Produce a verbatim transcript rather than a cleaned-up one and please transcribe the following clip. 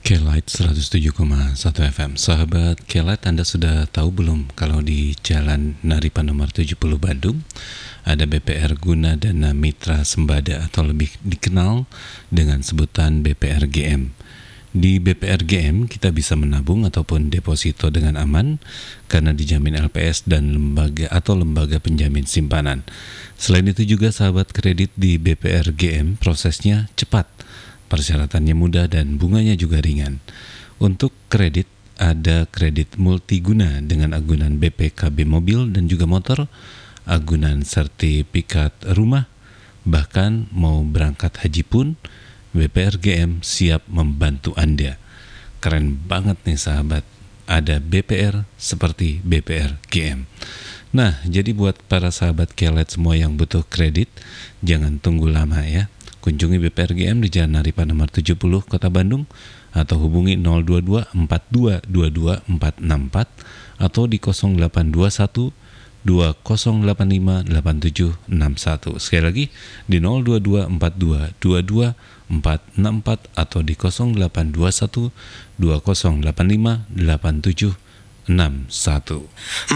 K-Light seratus tujuh koma satu F M. Sahabat K-Light, Anda sudah tahu belum kalau di Jalan Naripan nomor tujuh puluh Bandung ada B P R Guna Dana Mitra Sembada atau lebih dikenal dengan sebutan B P R G M. Di B P R G M kita bisa menabung ataupun deposito dengan aman karena dijamin L P S dan lembaga atau lembaga penjamin simpanan. Selain itu juga sahabat, kredit di B P R G M prosesnya cepat, persyaratannya mudah dan bunganya juga ringan. Untuk kredit ada kredit multiguna dengan agunan B P K B mobil dan juga motor, agunan sertifikat rumah, bahkan mau berangkat haji pun B P R G M siap membantu Anda. Keren banget nih sahabat, ada B P R seperti B P R G M. Nah, jadi buat para sahabat K-Light semua yang butuh kredit, jangan tunggu lama ya. Kunjungi B P R G M di Jalan Naripan nomor tujuh puluh Kota Bandung atau hubungi nol dua dua empat dua dua dua empat enam empat atau di nol delapan dua satu dua nol delapan lima delapan tujuh enam satu. Sekali lagi di nol dua dua empat dua dua dua empat enam empat atau di nol delapan dua satu dua nol delapan lima delapan tujuh enam satu.